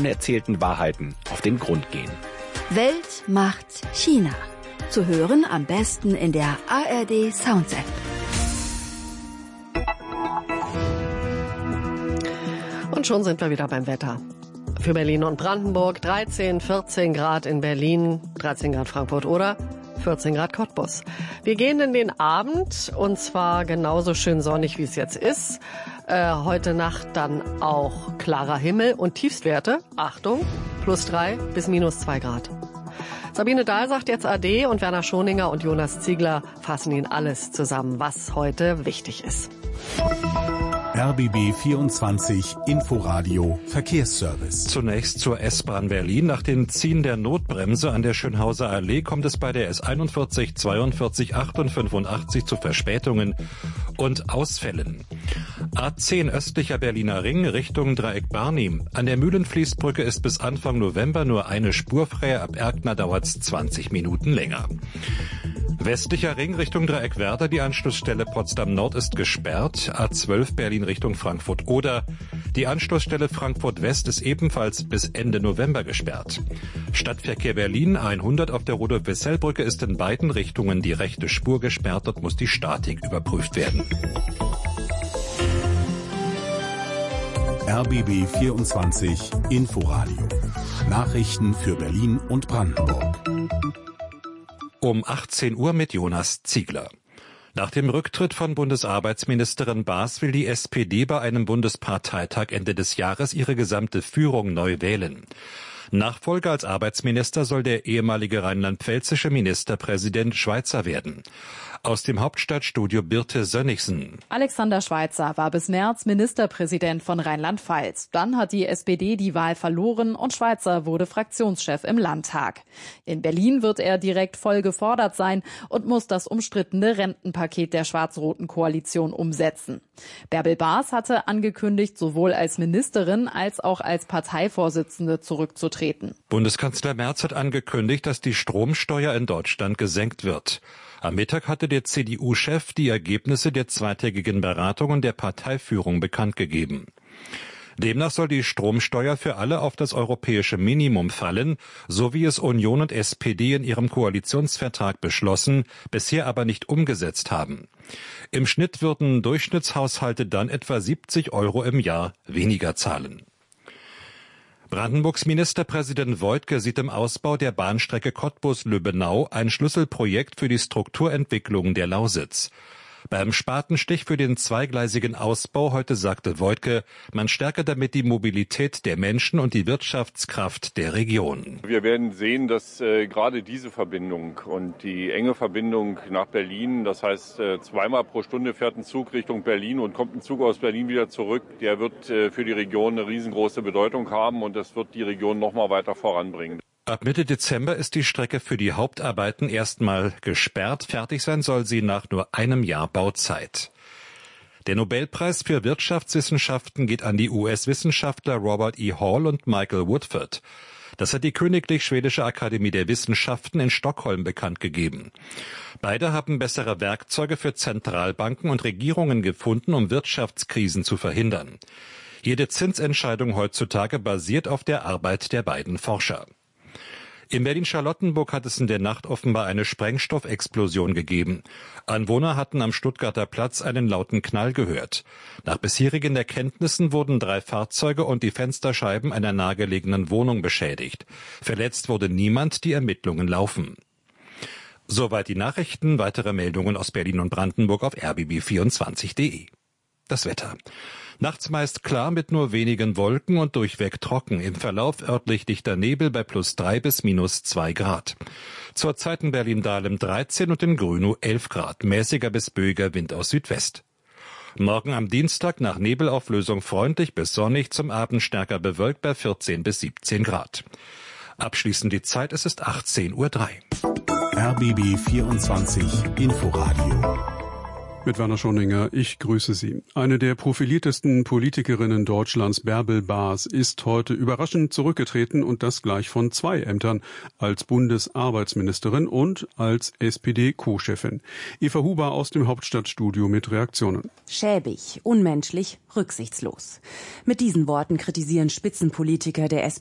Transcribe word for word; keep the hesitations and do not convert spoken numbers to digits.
unerzählten Wahrheiten auf den Grund gehen. Welt macht China. Zu hören am besten in der A R D Sounds App. Und schon sind wir wieder beim Wetter. Für Berlin und Brandenburg dreizehn, vierzehn Grad in Berlin, dreizehn Grad Frankfurt oder vierzehn Grad Cottbus. Wir gehen in den Abend und zwar genauso schön sonnig, wie es jetzt ist. Äh, heute Nacht dann auch klarer Himmel und Tiefstwerte, Achtung, plus drei bis minus zwei Grad. Sabine Dahl sagt jetzt Ade und Werner Schoninger und Jonas Ziegler fassen Ihnen alles zusammen, was heute wichtig ist. R B B vierundzwanzig Inforadio Verkehrsservice. Zunächst zur S-Bahn Berlin. Nach dem Ziehen der Notbremse an der Schönhauser Allee kommt es bei der S einundvierzig, zweiundvierzig, acht und fünfundachtzig zu Verspätungen und Ausfällen. A zehn östlicher Berliner Ring Richtung Dreieck Barnim. An der Mühlenfließbrücke ist bis Anfang November nur eine Spur frei. Ab Erkner dauert es zwanzig Minuten länger. Westlicher Ring Richtung Dreieck Werder, die Anschlussstelle Potsdam Nord ist gesperrt. A zwölf Berlin Richtung Frankfurt Oder. Die Anschlussstelle Frankfurt West ist ebenfalls bis Ende November gesperrt. Stadtverkehr Berlin hundert auf der Rudolf-Wessel-Brücke ist in beiden Richtungen die rechte Spur gesperrt. Dort muss die Statik überprüft werden. R B B vierundzwanzig Inforadio. Nachrichten für Berlin und Brandenburg. Um achtzehn Uhr mit Jonas Ziegler. Nach dem Rücktritt von Bundesarbeitsministerin Baas will die S P D bei einem Bundesparteitag Ende des Jahres ihre gesamte Führung neu wählen. Nachfolger als Arbeitsminister soll der ehemalige rheinland-pfälzische Ministerpräsident Schweitzer werden. Aus dem Hauptstadtstudio Birte Sönnigsen. Alexander Schweitzer war bis März Ministerpräsident von Rheinland-Pfalz. Dann hat die S P D die Wahl verloren und Schweitzer wurde Fraktionschef im Landtag. In Berlin wird er direkt voll gefordert sein und muss das umstrittene Rentenpaket der schwarz-roten Koalition umsetzen. Bärbel Baas hatte angekündigt, sowohl als Ministerin als auch als Parteivorsitzende zurückzutreten. Bundeskanzler Merz hat angekündigt, dass die Stromsteuer in Deutschland gesenkt wird. Am Mittag hatte der C D U-Chef die Ergebnisse der zweitägigen Beratungen der Parteiführung bekannt gegeben. Demnach soll die Stromsteuer für alle auf das europäische Minimum fallen, so wie es Union und S P D in ihrem Koalitionsvertrag beschlossen, bisher aber nicht umgesetzt haben. Im Schnitt würden Durchschnittshaushalte dann etwa siebzig Euro im Jahr weniger zahlen. Brandenburgs Ministerpräsident Woidke sieht im Ausbau der Bahnstrecke Cottbus-Lübbenau ein Schlüsselprojekt für die Strukturentwicklung der Lausitz. Beim Spatenstich für den zweigleisigen Ausbau heute sagte Woidke, man stärke damit die Mobilität der Menschen und die Wirtschaftskraft der Region. Wir werden sehen, dass äh, gerade diese Verbindung und die enge Verbindung nach Berlin, das heißt äh, zweimal pro Stunde fährt ein Zug Richtung Berlin und kommt ein Zug aus Berlin wieder zurück, der wird äh, für die Region eine riesengroße Bedeutung haben und das wird die Region noch mal weiter voranbringen. Ab Mitte Dezember ist die Strecke für die Hauptarbeiten erstmal gesperrt. Fertig sein soll sie nach nur einem Jahr Bauzeit. Der Nobelpreis für Wirtschaftswissenschaften geht an die U S-Wissenschaftler Robert E. Hall und Michael Woodford. Das hat die Königlich Schwedische Akademie der Wissenschaften in Stockholm bekannt gegeben. Beide haben bessere Werkzeuge für Zentralbanken und Regierungen gefunden, um Wirtschaftskrisen zu verhindern. Jede Zinsentscheidung heutzutage basiert auf der Arbeit der beiden Forscher. In Berlin-Charlottenburg hat es in der Nacht offenbar eine Sprengstoffexplosion gegeben. Anwohner hatten am Stuttgarter Platz einen lauten Knall gehört. Nach bisherigen Erkenntnissen wurden drei Fahrzeuge und die Fensterscheiben einer nahegelegenen Wohnung beschädigt. Verletzt wurde niemand, die Ermittlungen laufen. Soweit die Nachrichten. Weitere Meldungen aus Berlin und Brandenburg auf r b b vierundzwanzig punkt de. Das Wetter. Nachts meist klar mit nur wenigen Wolken und durchweg trocken. Im Verlauf örtlich dichter Nebel bei plus drei bis minus zwei Grad. Zurzeit in Berlin-Dahlem dreizehn und in Grünow elf Grad. Mäßiger bis böiger Wind aus Südwest. Morgen am Dienstag nach Nebelauflösung freundlich bis sonnig, zum Abend stärker bewölkt bei vierzehn bis siebzehn Grad. Abschließend die Zeit, es ist achtzehn Uhr drei. R B B vierundzwanzig Inforadio. Mit Werner Schoninger, ich grüße Sie. Eine der profiliertesten Politikerinnen Deutschlands, Bärbel Baas, ist heute überraschend zurückgetreten und das gleich von zwei Ämtern, als Bundesarbeitsministerin und als S P D-Co-Chefin. Eva Huber aus dem Hauptstadtstudio mit Reaktionen. Schäbig, unmenschlich, rücksichtslos. Mit diesen Worten kritisieren Spitzenpolitiker der S P D